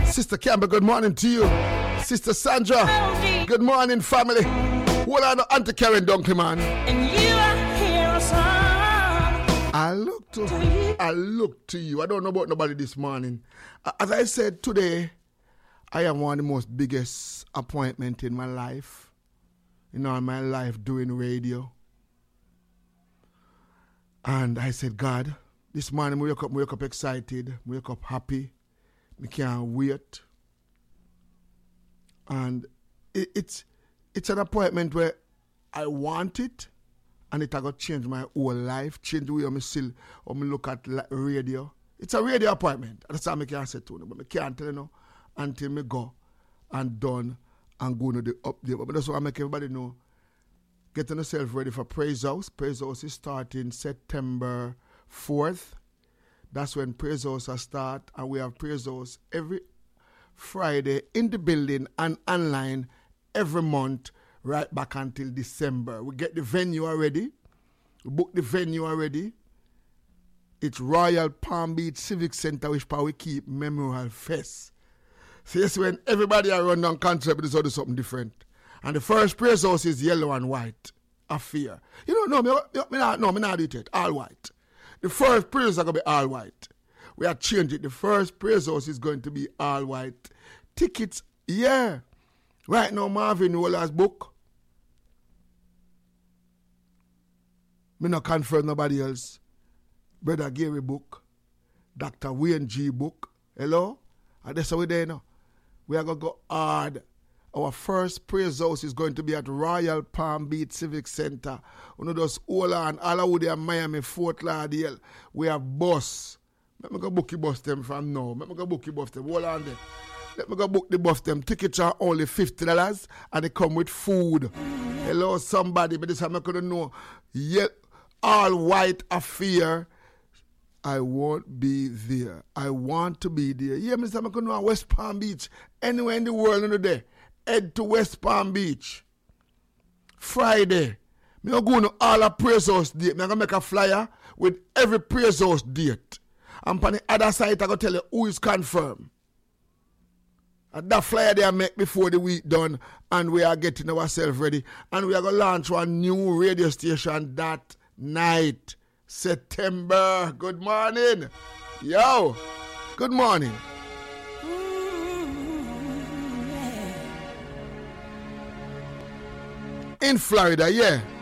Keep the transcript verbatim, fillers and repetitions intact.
Sister Campbell, good morning to you. Sister Sandra, good morning, family. What are the Auntie Karen Dunkley, man? And you are here, son. I look to, to you. I look to you. I don't know about nobody this morning. As I said today, I am one of the most biggest appointment in my life. In all my life doing radio. And I said, God, this morning I wake up, I wake up excited, I wake up happy. I can't wait. And it, it's it's an appointment where I want it, and it got change my whole life, change the way I still or me look at radio. It's a radio appointment. That's all I can say to you, but I can't tell you no until I go and done and go to the update. But that's why I make everybody know. Getting yourself ready for Praise House. Praise House is starting September fourth. That's when Praise House will start, and we have Praise House every Friday in the building and online every month right back until December. We get the venue already. We book the venue already. It's Royal Palm Beach Civic Center, which we keep Memorial Fest. So yes, when everybody around on concept, it's always something different. And the first Praise House is yellow and white. Affair. You don't know, me, me, me not, no, me not do it yet. All white. The first praise are going to be all white. We have changed it. The first praise house is going to be all white. Tickets, yeah. Right now, Marvin Wallace's book. Me not confirm nobody else. Brother Gary book. Doctor Wayne G book. Hello? And that's how we there now. We are going to go hard. Our first praise house is going to be at Royal Palm Beach Civic Center. One of those Ola and Allawood and Miami, Fort Lauderdale. We have bus. Let me go book the bus them from now. Let me go book the bus them. Hold on there. Let me go book the bus them. Tickets are only fifty dollars and they come with food. Hello, somebody. But this time I couldn't know. Yet, all white affair. I won't be there. I want to be there. Yeah, Mister I couldn't know West Palm Beach. Anywhere in the world in the day. Head to West Palm Beach. Friday. Me going to all a praise house date. Me going to make a flyer with every praise house date. And on the other side, I going to tell you who is confirmed. And that flyer they make before the week done. And we are getting ourselves ready. And we are going to launch one new radio station that night. September. Good morning. Yo. Good morning. In Florida, yeah.